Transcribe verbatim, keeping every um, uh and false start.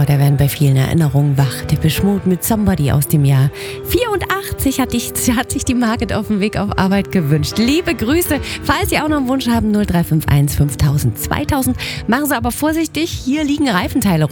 Oh, da werden bei vielen Erinnerungen wach. Depeche Mode mit Somebody aus dem Jahr vierundachtzig hat, ich, hat sich die Margit auf dem Weg auf Arbeit gewünscht. Liebe Grüße. Falls Sie auch noch einen Wunsch haben, null drei fünf eins fünftausend zweitausend. Machen Sie aber vorsichtig, hier liegen Reifenteile rum.